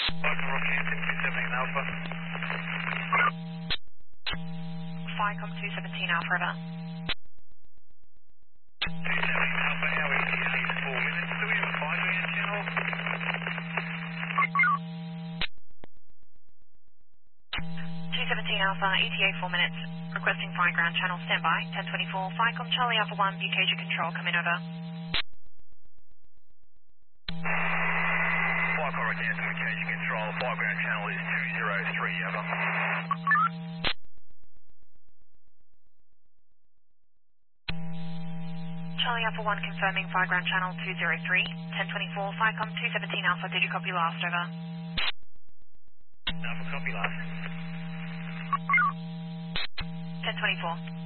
Alpha. FICOM 217 Alpha River. 217 Alpha, how are you? 4 minutes. Do we have a 5 grand channel? 217 Alpha, ETA 4 minutes. Requesting 5 ground channel standby. 1024 FICOM Charlie Alpha 1, Bucasia Control, come in over. FICOM Recanton, Bucasia Control. 5 grand channel is 203, over. Charlie Alpha 1 confirming 5 ground channel 203. 1024 FICOM 217 Alpha, did you copy last, over? Alpha, copy last. 1024.